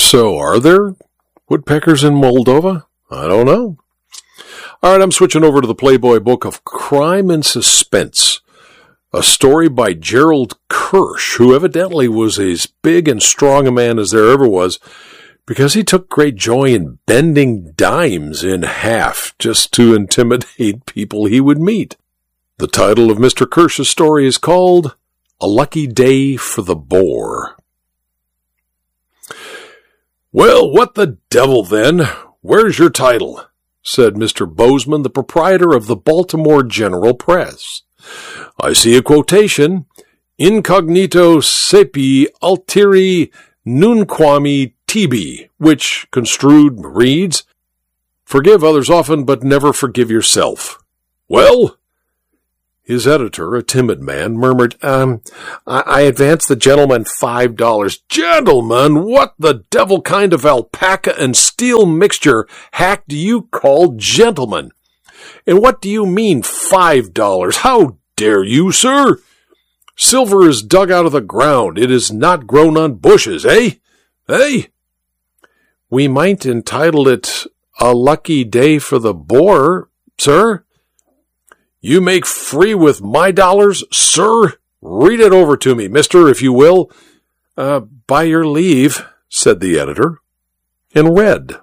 So, are there woodpeckers in Moldova? I don't know. All right, I'm switching over to the Playboy book of Crime and Suspense, a story by Gerald Kirsch, who evidently was as big and strong a man as there ever was, because he took great joy in bending dimes in half just to intimidate people he would meet. The title of Mr. Kirsch's story is called A Lucky Day for the Boar. "Well, what the devil, then? Where's your title?" said Mr. Bozeman, the proprietor of the Baltimore General Press. "I see a quotation, incognito saepi alteri nunquam tibi, which, construed, reads, forgive others often, but never forgive yourself." "Well?" His editor, a timid man, murmured, I advance the gentleman $5. "Gentleman? What the devil kind of alpaca and steel mixture hack do you call gentleman? And what do you mean $5? How dare you, sir? Silver is dug out of the ground. It is not grown on bushes, eh? Eh?" "We might entitle it A Lucky Day for the Boar, sir." "You make free with my dollars, sir? Read it over to me, mister, if you will." By your leave," said the editor, and read.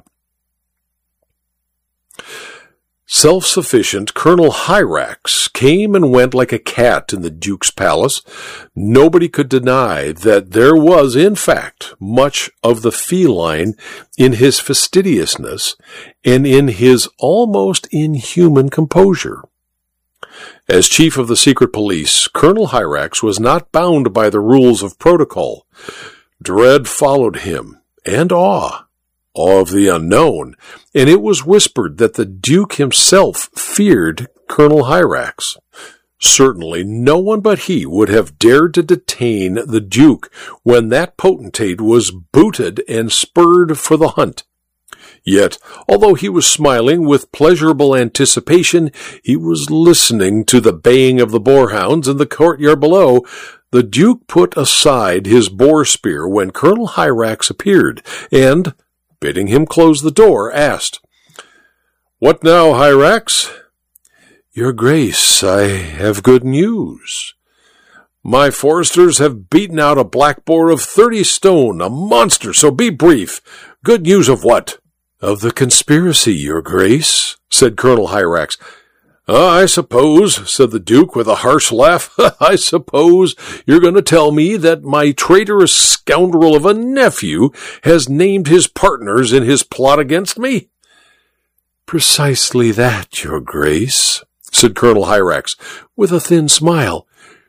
Self-sufficient Colonel Hyrax came and went like a cat in the Duke's palace. Nobody could deny that there was, in fact, much of the feline in his fastidiousness and in his almost inhuman composure. As chief of the secret police, Colonel Hyrax was not bound by the rules of protocol. Dread followed him, and awe of the unknown, and it was whispered that the Duke himself feared Colonel Hyrax. Certainly no one but he would have dared to detain the Duke when that potentate was booted and spurred for the hunt. Yet, although he was smiling with pleasurable anticipation, he was listening to the baying of the boarhounds in the courtyard below. The Duke put aside his boar spear when Colonel Hyrax appeared, and, bidding him close the door, asked, "What now, Hyrax?" "Your Grace, I have good news." "My foresters have beaten out a black boar of 30 stone, a monster, so be brief. Good news of what?" "Of the conspiracy, Your Grace," said Colonel Hyrax. "I suppose," said the Duke with a harsh laugh, "I suppose you're going to tell me that my traitorous scoundrel of a nephew has named his partners in his plot against me?" "Precisely that, Your Grace," said Colonel Hyrax, with a thin smile.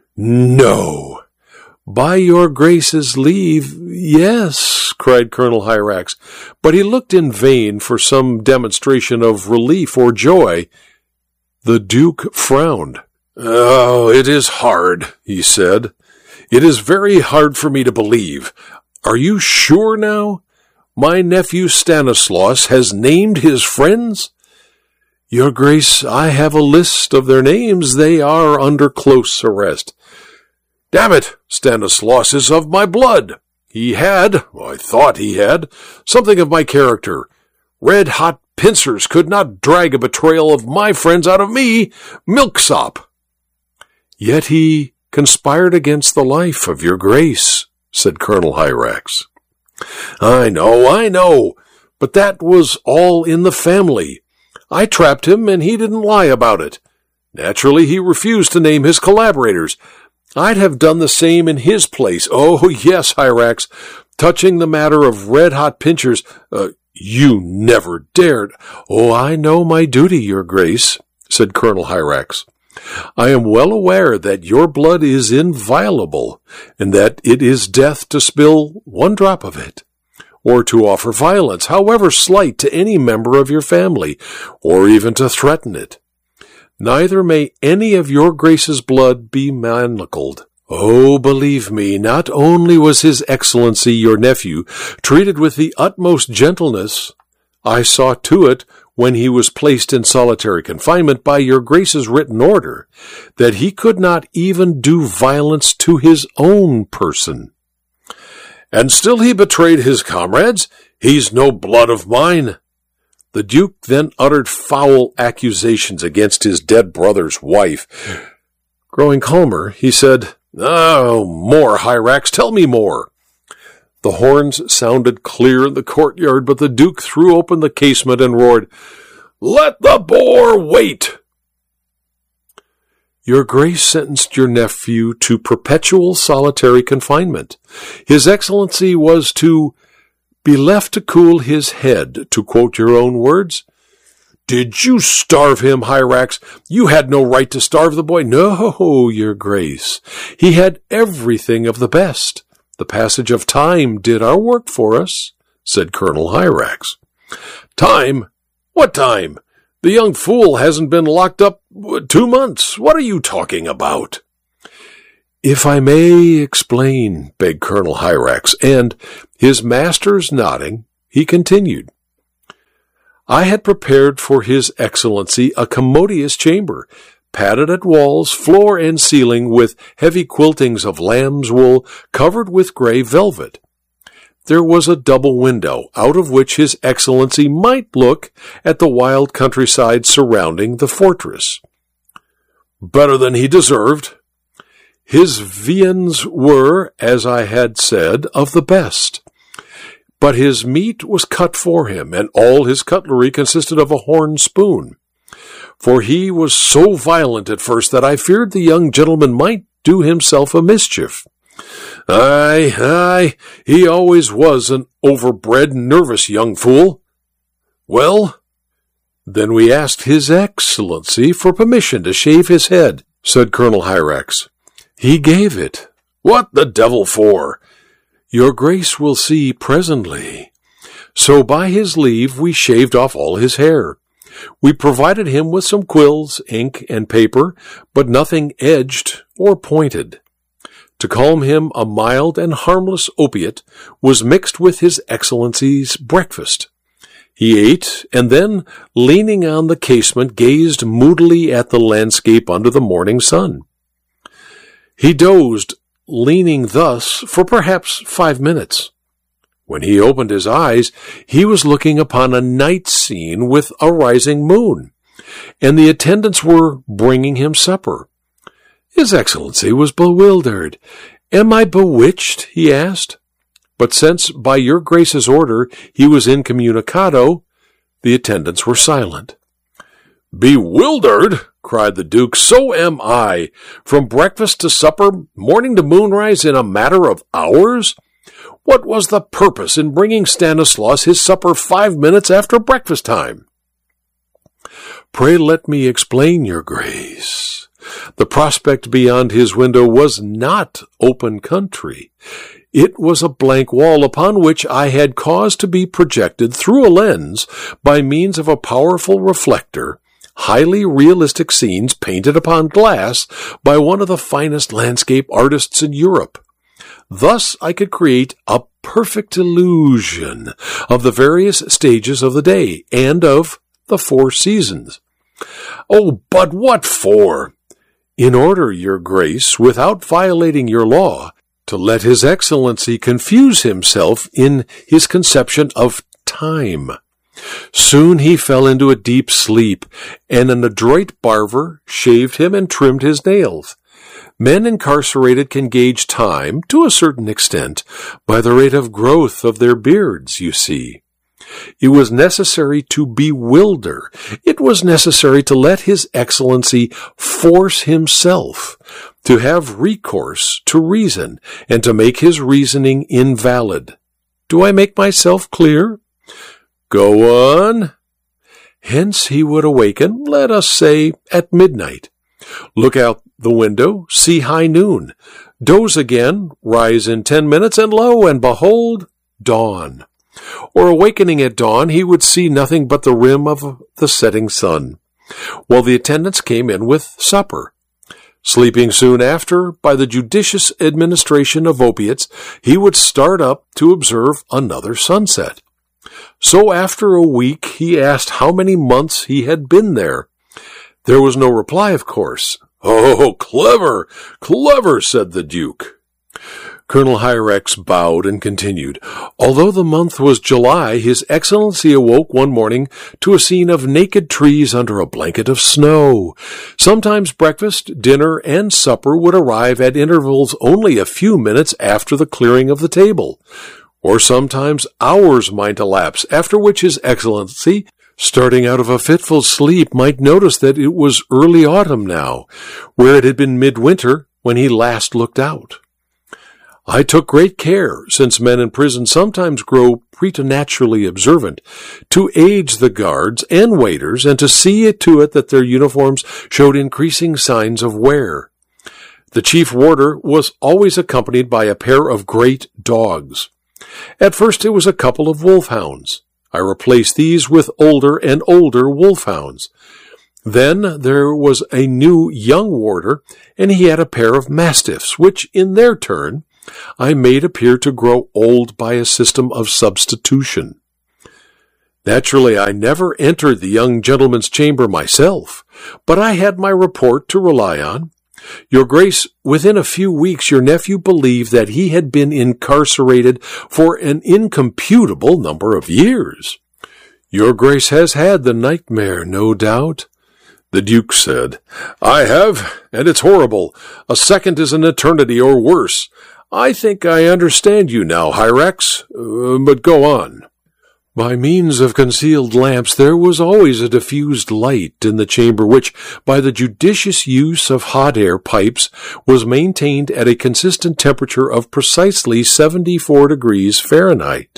"No." "By Your Grace's leave, yes," cried Colonel Hyrax, but he looked in vain for some demonstration of relief or joy. The Duke frowned. "Oh, it is hard," he said. "It is very hard for me to believe. Are you sure now? My nephew Stanislaus has named his friends?" "Your Grace, I have a list of their names. They are under close arrest." "Damn it, Stanislaus is of my blood. He had, I thought he had, something of my character. Red-hot pincers could not drag a betrayal of my friends out of me, milksop." "Yet he conspired against the life of Your Grace," said Colonel Hyrax. I know, but that was all in the family. I trapped him, and he didn't lie about it. Naturally, he refused to name his collaborators. I'd have done the same in his place. Oh, yes, Hyrax. Touching the matter of red-hot pincers, you never dared." "Oh, I know my duty, Your Grace," said Colonel Hyrax. "I am well aware that your blood is inviolable, and that it is death to spill one drop of it, or to offer violence, however slight, to any member of your family, or even to threaten it. Neither may any of your Grace's blood be manacled. Oh, believe me, not only was His Excellency, your nephew, treated with the utmost gentleness, I saw to it, when he was placed in solitary confinement by your Grace's written order, that he could not even do violence to his own person. And still he betrayed his comrades. He's no blood of mine. The Duke then uttered foul accusations against his dead brother's wife. Growing calmer, he said, "Oh, more, Hyrax, tell me more." The horns sounded clear in the courtyard, but the Duke threw open the casement and roared, "Let the boar wait!" Your Grace sentenced your nephew to perpetual solitary confinement. His Excellency was to be left to cool his head, to quote your own words. Did you starve him, Hyrax? You had no right to starve the boy. No, your Grace. He had everything of the best. The passage of time did our work for us, said Colonel Hyrax. Time? What time? The young fool hasn't been locked up 2 months. What are you talking about? If I may explain, begged Colonel Hyrax, and, his masters nodding, he continued. I had prepared for His Excellency a commodious chamber, padded at walls, floor, and ceiling with heavy quiltings of lamb's wool covered with gray velvet. There was a double window, out of which His Excellency might look at the wild countryside surrounding the fortress. Better than he deserved. His viands were, as I had said, of the best. But his meat was cut for him, and all his cutlery consisted of a horn spoon. For he was so violent at first that I feared the young gentleman might do himself a mischief. Aye, he always was an overbred, nervous young fool. Well, then we asked His Excellency for permission to shave his head, said Colonel Hyrax. He gave it. What the devil for? Your Grace will see presently. So by his leave we shaved off all his hair. We provided him with some quills, ink, and paper, but nothing edged or pointed. To calm him, a mild and harmless opiate was mixed with His Excellency's breakfast. He ate, and then, leaning on the casement, gazed moodily at the landscape under the morning sun. He dozed, leaning thus for perhaps 5 minutes. When he opened his eyes, he was looking upon a night scene with a rising moon, and the attendants were bringing him supper. His Excellency was bewildered. Am I bewitched? He asked. But since, by your Grace's order, he was incommunicado, the attendants were silent. Bewildered? Cried the Duke. So am I. From breakfast to supper, morning to moonrise, in a matter of hours? What was the purpose in bringing Stanislaus his supper 5 minutes after breakfast time? Pray let me explain, your Grace. The prospect beyond his window was not open country. It was a blank wall upon which I had caused to be projected through a lens, by means of a powerful reflector, highly realistic scenes painted upon glass by one of the finest landscape artists in Europe. Thus I could create a perfect illusion of the various stages of the day and of the 4 seasons. Oh, but what for? In order, your Grace, without violating your law, to let His Excellency confuse himself in his conception of time. Soon he fell into a deep sleep, and an adroit barber shaved him and trimmed his nails. Men incarcerated can gauge time, to a certain extent, by the rate of growth of their beards, you see. It was necessary to bewilder. It was necessary to let His Excellency force himself, to have recourse to reason, and to make his reasoning invalid. Do I make myself clear? Go on. Hence he would awaken, let us say, at midnight. Look out the window, see high noon. Doze again, rise in 10 minutes, and lo, and behold, dawn. Or awakening at dawn, he would see nothing but the rim of the setting sun, while the attendants came in with supper. Sleeping soon after, by the judicious administration of opiates, he would start up to observe another sunset. So after a week he asked how many months he had been there. There was no reply, of course. Oh, clever, clever, said the Duke. Colonel Hyrex bowed and continued. Although the month was July, His Excellency awoke one morning to a scene of naked trees under a blanket of snow. Sometimes breakfast, dinner, and supper would arrive at intervals only a few minutes after the clearing of the table. Or sometimes hours might elapse, after which His Excellency, starting out of a fitful sleep, might notice that it was early autumn now, where it had been midwinter when he last looked out. I took great care, since men in prison sometimes grow preternaturally observant, to age the guards and waiters and to see to it that their uniforms showed increasing signs of wear. The chief warder was always accompanied by a pair of great dogs. At first it was a couple of wolfhounds. I replaced these with older and older wolfhounds. Then there was a new young warder, and he had a pair of mastiffs, which, in their turn, I made appear to grow old by a system of substitution. Naturally, I never entered the young gentleman's chamber myself, but I had my report to rely on. Your Grace, within a few weeks your nephew believed that he had been incarcerated for an incomputable number of years. Your Grace has had the nightmare, no doubt. The Duke said, I have, and it's horrible. A second is an eternity or worse. I think I understand you now, Hyrex, but go on. By means of concealed lamps, there was always a diffused light in the chamber which, by the judicious use of hot air pipes, was maintained at a consistent temperature of precisely 74 degrees Fahrenheit.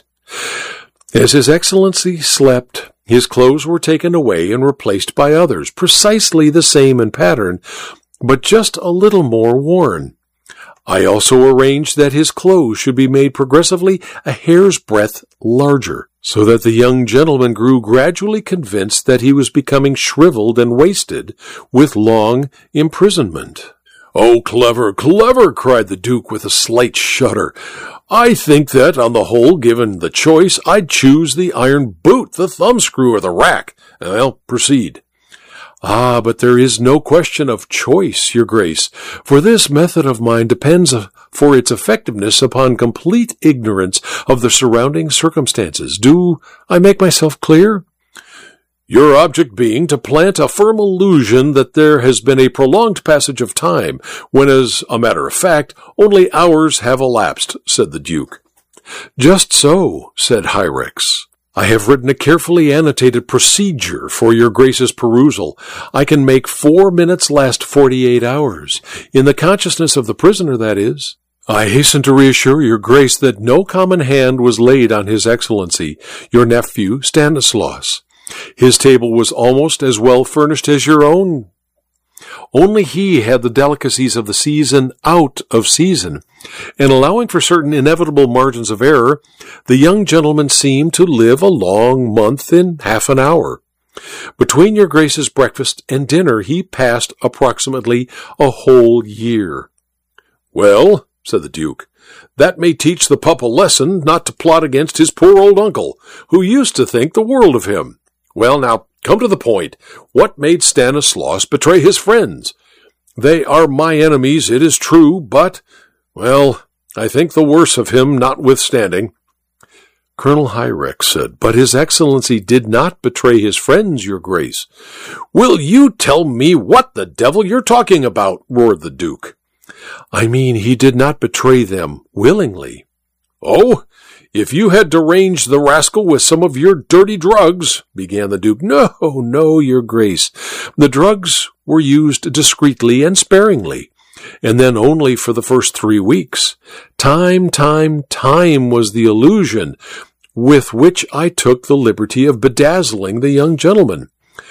As His Excellency slept, his clothes were taken away and replaced by others, precisely the same in pattern, but just a little more worn. I also arranged that his clothes should be made progressively a hair's breadth larger, so that the young gentleman grew gradually convinced that he was becoming shriveled and wasted with long imprisonment. Oh, clever, clever, cried the Duke with a slight shudder. I think that, on the whole, given the choice, I'd choose the iron boot, the thumbscrew, or the rack. Well, proceed. Ah, but there is no question of choice, Your Grace, for this method of mine depends for its effectiveness upon complete ignorance of the surrounding circumstances. Do I make myself clear? Your object being to plant a firm illusion that there has been a prolonged passage of time, when, as a matter of fact, only hours have elapsed, said the Duke. Just so, said Hyrex. I have written a carefully annotated procedure for your Grace's perusal. I can make 4 minutes last 48 hours, in the consciousness of the prisoner, that is. I hasten to reassure your Grace that no common hand was laid on His Excellency, your nephew Stanislaus. His table was almost as well furnished as your own. Only he had the delicacies of the season out of season, and allowing for certain inevitable margins of error, the young gentleman seemed to live a long month in half an hour. Between your Grace's breakfast and dinner he passed approximately a whole year. Well, said the Duke, that may teach the pup a lesson not to plot against his poor old uncle, who used to think the world of him. Well, now, come to the point. What made Stanislaus betray his friends? They are my enemies, it is true, but, well, I think the worse of him notwithstanding. Colonel Hyrex said, but His Excellency did not betray his friends, your Grace. Will you tell me what the devil you're talking about? Roared the Duke. I mean, he did not betray them willingly. Oh, if you had deranged the rascal with some of your dirty drugs, began the Duke. No, your Grace. The drugs were used discreetly and sparingly, and then only for the first 3 weeks. Time was the illusion with which I took the liberty of bedazzling the young gentleman.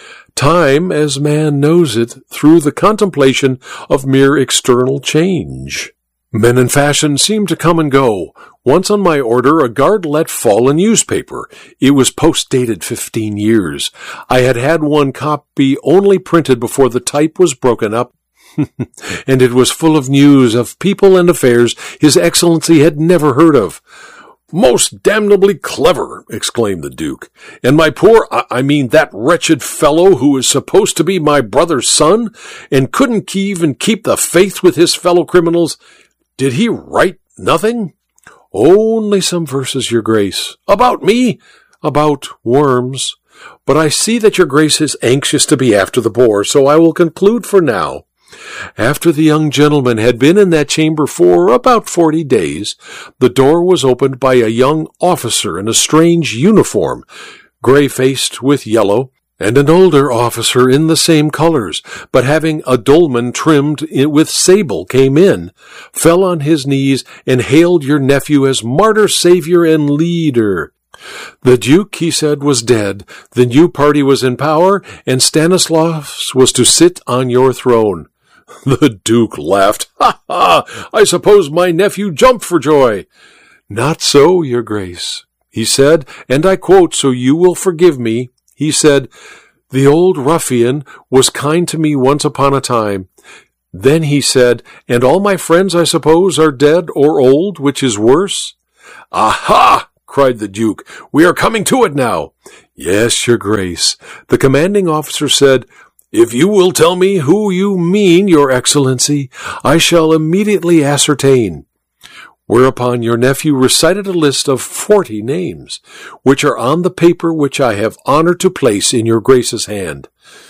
Time, as man knows it, through the contemplation of mere external change. Men in fashion seem to come and go. Once on my order, a guard let fall a newspaper. It was post-dated 15 years. I had had one copy only printed before the type was broken up, and it was full of news of people and affairs His Excellency had never heard of. Most damnably clever, exclaimed the Duke. And my poor, that wretched fellow who is supposed to be my brother's son, and couldn't even keep the faith with his fellow criminals, did he write Nothing? Only some verses, your grace. About me? About worms. But I see that your grace is anxious to be after the boar, so I will conclude for now. After the young gentleman had been in that chamber for about 40 days, the door was opened by a young officer in a strange uniform, gray-faced with yellow, and an older officer in the same colors, but having a dolman trimmed with sable, came in, fell on his knees, and hailed your nephew as martyr, savior, and leader. The Duke, he said, was dead, the new party was in power, and Stanislaus was to sit on your throne. The Duke laughed. "Ha, ha! I suppose my nephew jumped for joy." "Not so, your grace," he said, and I quote, so you will forgive me. He said, "The old ruffian was kind to me once upon a time." Then he said, "And all my friends, I suppose, are dead or old, which is worse?" "Aha!" cried the Duke. "We are coming to it now." "Yes, your grace." The commanding officer said, "If you will tell me who you mean, your excellency, I shall immediately ascertain." Whereupon your nephew recited a list of 40 names, which are on the paper which I have honor to place in your grace's hand.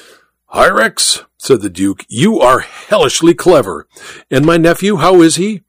"Hyrax," said the Duke, "you are hellishly clever. And my nephew, how is he?"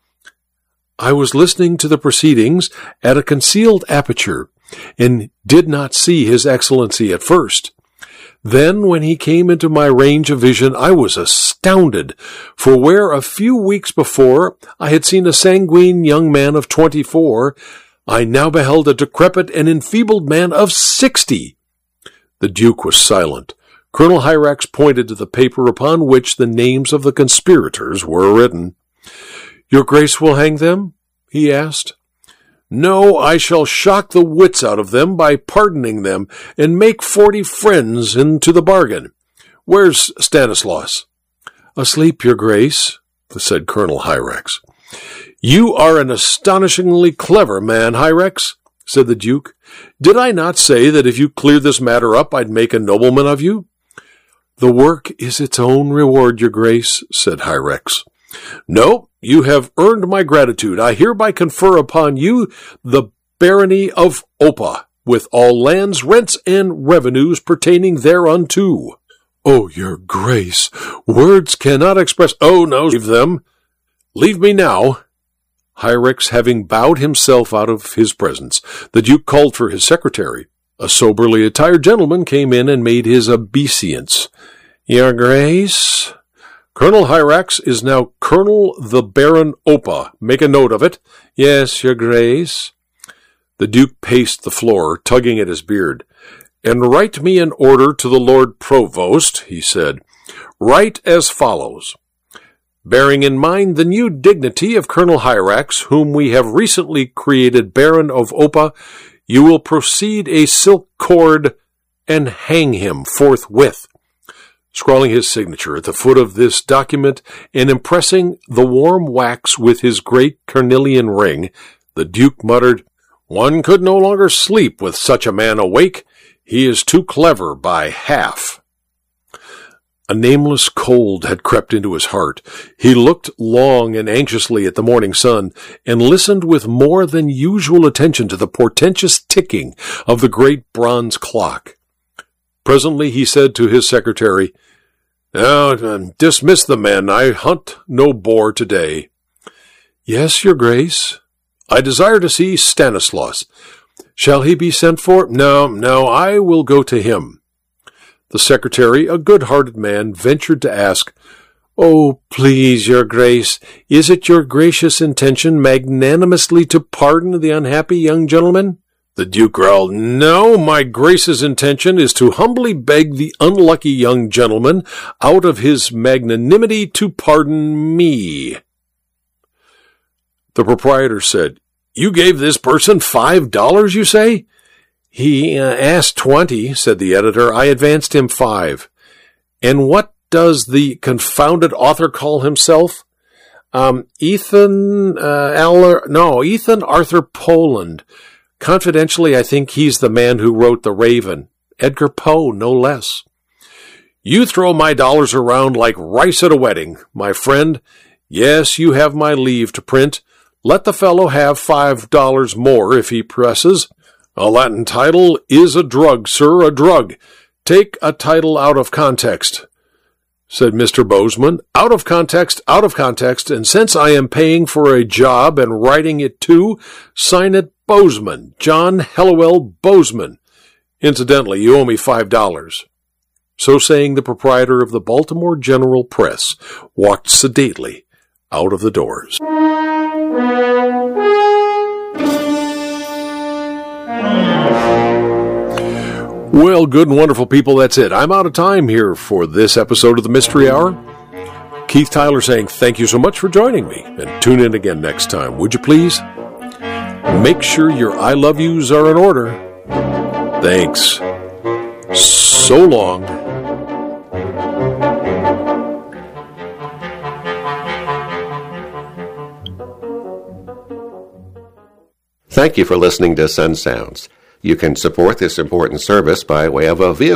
I was listening to the proceedings at a concealed aperture, and did not see his excellency at first. Then, when he came into my range of vision, I was astounded, for where a few weeks before I had seen a sanguine young man of 24, I now beheld a decrepit and enfeebled man of 60. The Duke was silent. Colonel Hyrax pointed to the paper upon which the names of the conspirators were written. "Your grace will hang them?" he asked. "No, I shall shock the wits out of them by pardoning them, and make 40 friends into the bargain. Where's Stanislaus?" "Asleep, your grace," said Colonel Hyrax. "You are an astonishingly clever man, Hyrax," said the Duke. "Did I not say that if you cleared this matter up, I'd make a nobleman of you?" "The work is its own reward, your grace," said Hyrax. "No, you have earned my gratitude. I hereby confer upon you the barony of Opa, with all lands, rents, and revenues pertaining thereunto." "Oh, your grace, words cannot express—" "Oh, no, leave them. Leave me now." Hyrax having bowed himself out of his presence, the Duke called for his secretary. A soberly attired gentleman came in and made his obeisance. "Your grace, Colonel Hyrax is now Colonel the Baron Opa. Make a note of it." "Yes, your grace." The Duke paced the floor, tugging at his beard. "And write me an order to the Lord Provost," he said. "Write as follows. Bearing in mind the new dignity of Colonel Hyrax, whom we have recently created Baron of Opa, you will proceed a silk cord and hang him forthwith." Scrawling his signature at the foot of this document and impressing the warm wax with his great carnelian ring, the Duke muttered, "One could no longer sleep with such a man awake. He is too clever by half." A nameless cold had crept into his heart. He looked long and anxiously at the morning sun, and listened with more than usual attention to the portentous ticking of the great bronze clock. Presently he said to his secretary, "Now, dismiss the men. I hunt no boar today." "Yes, your grace." "I desire to see Stanislaus." "Shall he be sent for?" No, I will go to him." The secretary, a good-hearted man, ventured to ask, "Oh, please, your grace, is it your gracious intention magnanimously to pardon the unhappy young gentleman?" The Duke growled, "No, my grace's intention is to humbly beg the unlucky young gentleman out of his magnanimity to pardon me." The proprietor said, "You gave this person $5, you say?" "He asked 20, said the editor. "I advanced him 5. "And what does the confounded author call himself?" Ethan Arthur Poland. Confidentially, I think he's the man who wrote The Raven. Edgar Poe, no less." "You throw my dollars around like rice at a wedding, my friend. Yes, you have my leave to print. let the fellow have $5 more if he presses. A Latin title is a drug, sir, a drug. Take a title out of context, said Mr. Bozeman. Out of context, and since I am paying for a job and writing it too, sign it Bozeman, John Helliwell Bozeman. Incidentally, you owe me $5. So saying, the proprietor of the Baltimore General Press walked sedately out of the doors. Well, good and wonderful people, that's it. I'm out of time here for this episode of the Mystery Hour. Keith Tyler saying thank you so much for joining me, and tune in again next time, would you please? Make sure your I love yous are in order. Thanks. So long. Thank you for listening to Sun Sounds. You can support this important service by way of a vehicle